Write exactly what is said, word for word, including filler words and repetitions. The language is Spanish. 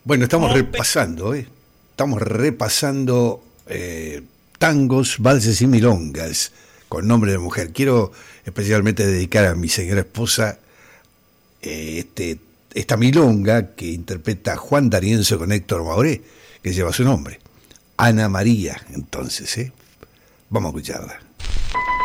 Bueno, estamos repasando, ¿eh? Estamos repasando eh, tangos, valses y milongas con nombre de mujer. Quiero especialmente dedicar a mi señora esposa eh, este, esta milonga que interpreta Juan D'Arienzo con Héctor Mauré, que lleva su nombre. Ana María, entonces, ¿eh? Vamos a escucharla.